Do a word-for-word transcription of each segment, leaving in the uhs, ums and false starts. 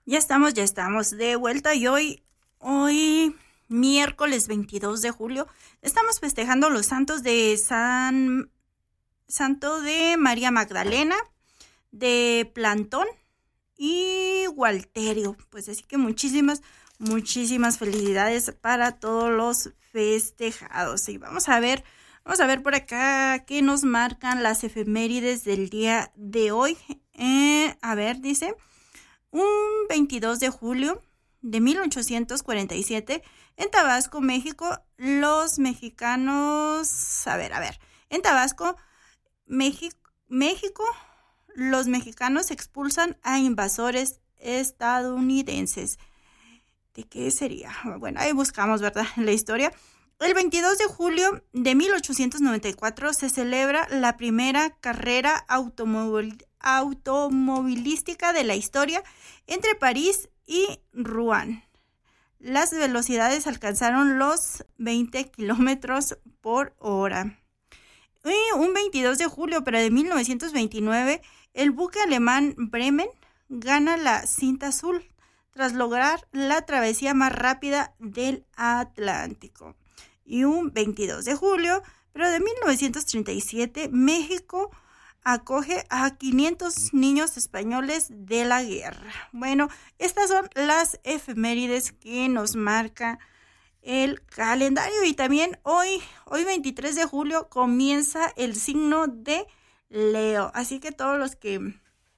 Ya estamos, ya estamos de vuelta y hoy, hoy miércoles veintidós de julio, estamos festejando los santos de San Santo de María Magdalena, de Plantón y Gualterio. Pues así que muchísimas, muchísimas felicidades para todos los festejados. Y vamos a ver, vamos a ver por acá qué nos marcan las efemérides del día de hoy. Eh, a ver, dice... Un veintidós de julio de mil ochocientos cuarenta y siete, en Tabasco, México, los mexicanos, a ver, a ver, en Tabasco, México, México, los mexicanos expulsan a invasores estadounidenses. ¿De qué sería? Bueno, ahí buscamos, ¿verdad?, la historia. El veintidós de julio de mil ochocientos noventa y cuatro se celebra la primera carrera automóvil automovilística de la historia entre París y Rouen. Las velocidades alcanzaron los veinte kilómetros por hora. Y un veintidós de julio, pero de mil novecientos veintinueve, el buque alemán Bremen gana la cinta azul tras lograr la travesía más rápida del Atlántico. Y un veintidós de julio, pero de mil novecientos treinta y siete, México acoge a quinientos niños españoles de la guerra. Bueno, estas son las efemérides que nos marca el calendario. Y también hoy, hoy veintitrés de julio, comienza el signo de Leo. Así que todos los que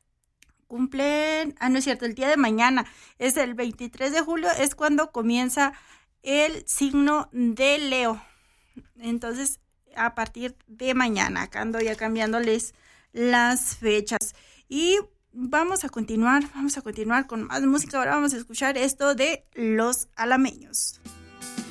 cumplen, ah, no es cierto, el día de mañana es el veintitrés de julio, es cuando comienza el signo de Leo. Entonces, a partir de mañana, acá ando ya cambiándoles las fechas. Y vamos a continuar, vamos a continuar con más música. Ahora vamos a escuchar esto de Los Alameños.